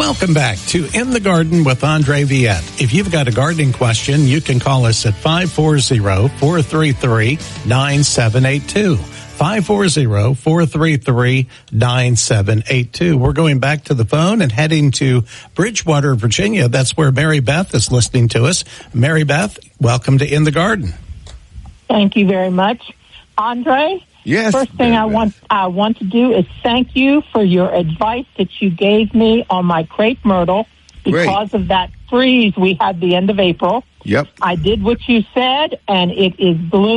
Welcome back to In the Garden with Andre Viette. If you've got a gardening question, you can call us at 540-433-9782. 540-433-9782. We're going back to the phone and heading to Bridgewater, Virginia. That's where Mary Beth is listening to us. Mary Beth, welcome to In the Garden. Thank you very much. Andre? Yes. First thing I want to do is thank you for your advice that you gave me on my crepe myrtle because of that freeze we had the end of April. Yep. I did what you said, and it is blooming.